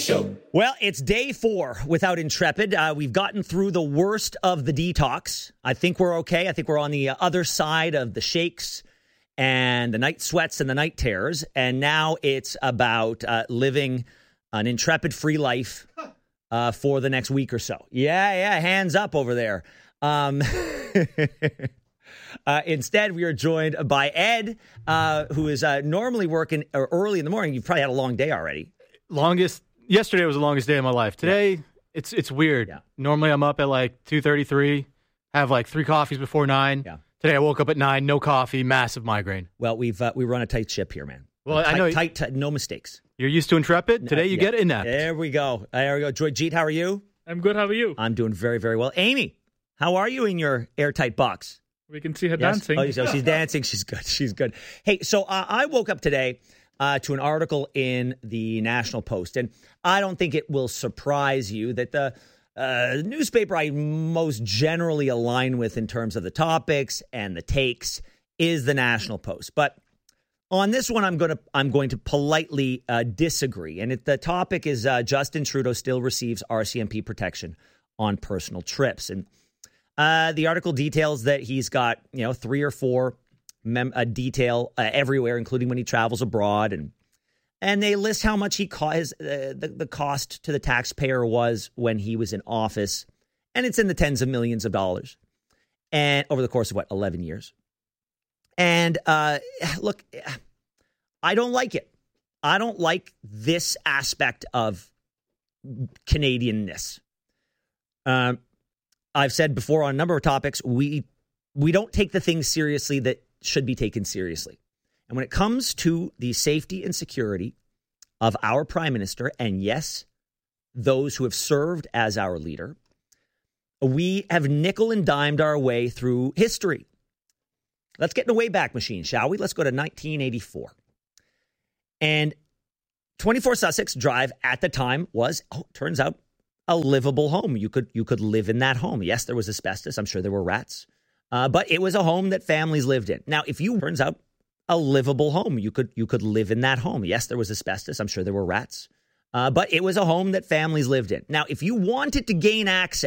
Show. Well, it's day 4 without Intrepid. We've gotten through the worst of the detox. I think we're okay. I think we're on the other side of the shakes and the night sweats and the night terrors. And now it's about living an Intrepid-free life for the next week or so. Yeah, hands up over there. Instead, we are joined by Ed, who is normally working early in the morning. You've probably had a long day already. Yesterday was the longest day of my life. Today, it's weird. Yeah. Normally, I'm up at like 2:33, have like 3 coffees before 9. Yeah. Today, I woke up at 9, no coffee, massive migraine. Well, we run a tight ship here, man. Well, I know tight, no mistakes. You're used to Intrepid. Today, you get Inept. There we go. Joyjeet, how are you? I'm good. How are you? I'm doing very, very well. Amy, how are you in your airtight box? We can see her Yes? dancing. Oh, so she's dancing. She's good. She's good. Hey, so I woke up today to an article in the National Post, and I don't think it will surprise you that the newspaper I most generally align with in terms of the topics and the takes is the National Post. But on this one, I'm going to politely disagree. And the topic is Justin Trudeau still receives RCMP protection on personal trips. And the article details that he's got 3 or 4 detail everywhere, including when he travels abroad, and they list how much the cost to the taxpayer was when he was in office, and it's in the tens of millions of dollars, and over the course of 11 years. And look, I don't like it. I don't like this aspect of Canadianness. I've said before on a number of topics, we don't take the things seriously that should be taken seriously. And when it comes to the safety and security of our prime minister, and yes, those who have served as our leader, we have nickel and dimed our way through history. Let's get in the Wayback Machine, shall we? Let's go to 1984. And 24 Sussex Drive at the time was, turns out, a livable home. You could live in that home. Yes, there was asbestos. I'm sure there were rats. But it was a home that families lived in. Now, turns out, a livable home. You could live in that home. Yes, there was asbestos. I'm sure there were rats. But it was a home that families lived in. Now, if you wanted to gain access